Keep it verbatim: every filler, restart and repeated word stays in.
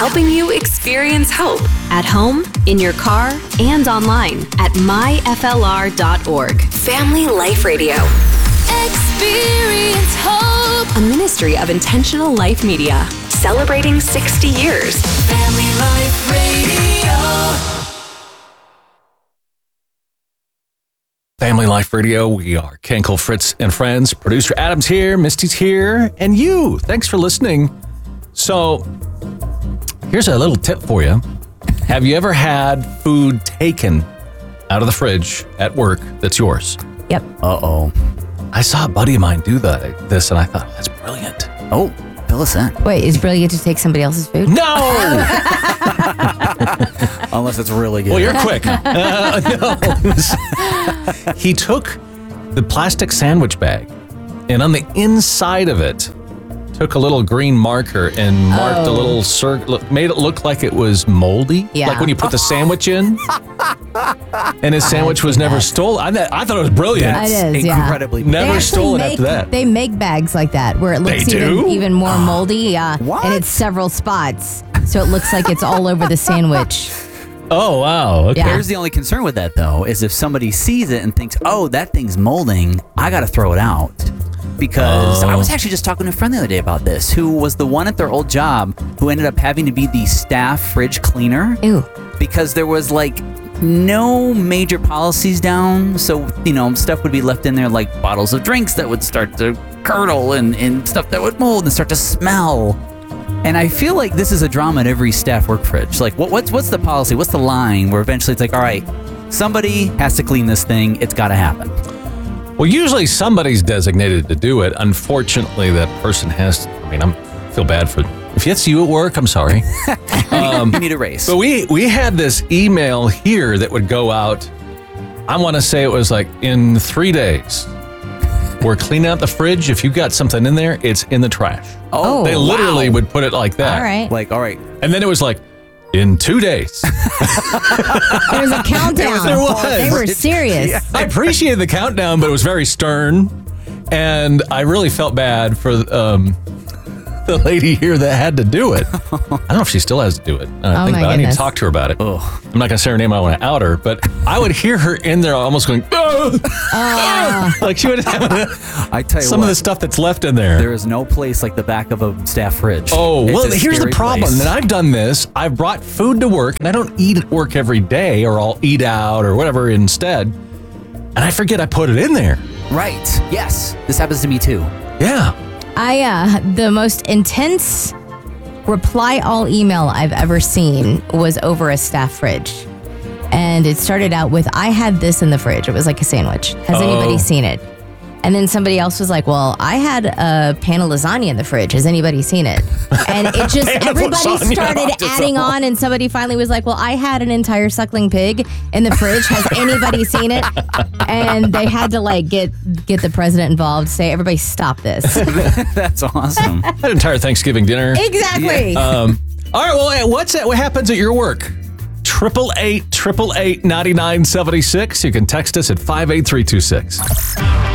helping you experience hope at home, in your car, and online at my f l r dot org. Family Life Radio. Experience hope. A ministry of Intentional Life Media. Celebrating sixty years. Family Life Radio. Family Life Radio. We are Kenkel, Fritz, and friends. Producer Adam's here, Misty's here, and you. Thanks for listening. So, here's a little tip for you. Have you ever had food taken out of the fridge at work that's yours? Yep. Uh-oh. I saw a buddy of mine do that, this, and I thought, that's brilliant. Oh, fill us in. Wait, is brilliant to take somebody else's food? No! Unless it's really good. Well, you're quick. Uh, no. He took the plastic sandwich bag, and on the inside of it, took a little green marker and marked oh. a little circle, made it look like it was moldy. Yeah. Like when you put the sandwich in, and his sandwich was never stolen. I, I thought it was brilliant. It is, incredibly yeah. Never stolen make, after that. They make bags like that where it looks They even, do? even more moldy. Yeah. What? And it's several spots. So it looks like it's all over the sandwich. Oh, wow. Okay. Yeah. Here's the only concern with that, though, is if somebody sees it and thinks, oh, that thing's molding, I got to throw it out. Because oh. I was actually just talking to a friend the other day about this, who was the one at their old job who ended up having to be the staff fridge cleaner. Ew. Because there was like no major policies down. So, you know, stuff would be left in there like bottles of drinks that would start to curdle and, and stuff that would mold and start to smell. And I feel like this is a drama at every staff work fridge. Like, what, what's what's the policy? What's the line where eventually it's like, all right, somebody has to clean this thing. It's got to happen. Well, usually somebody's designated to do it. Unfortunately, that person has to, I mean, I feel bad for, if it's you at work, I'm sorry. Um, you need a raise. But we, we had this email here that would go out, I want to say it was like in three days. We're cleaning out the fridge. If you got something in there, it's in the trash. Oh, They literally wow. would put it like that. All right. Like, all right. And then it was like, in two days. There was a countdown. There was. They were serious. Yeah. I appreciated the countdown, but it was very stern. And I really felt bad for um, the lady here that had to do it. I don't know if she still has to do it. I, Oh think my about it. I need to goodness. talk to her about it. Ugh. I'm not going to say her name. I don't want to out her. But I would hear her in there almost going, "Ugh, ugh," like she would have I tell you some what, of the stuff that's left in there. there is no place like the back of a staff fridge. Oh, It's well, a here's the scary problem. place. That I've done this. I've brought food to work, and I don't eat at work every day, or I'll eat out or whatever instead. And I forget I put it in there. Right. Yes. This happens to me too. Yeah. I, uh, the most intense reply all email I've ever seen was over a staff fridge. And it started out with, I had this in the fridge. It was like a sandwich. Has Oh. anybody seen it? And then somebody else was like, well, I had a pan of lasagna in the fridge. Has anybody seen it? And it just, Pan of everybody lasagna. started Just adding all- on. And somebody finally was like, well, I had an entire suckling pig in the fridge. Has anybody seen it? And they had to like get get the president involved, say, everybody stop this. That's awesome. That entire Thanksgiving dinner. Exactly. Um, all right, well, what's that? What happens at your work? Triple eight, triple eight, ninety nine seventy six. You can text us at five eight three two six.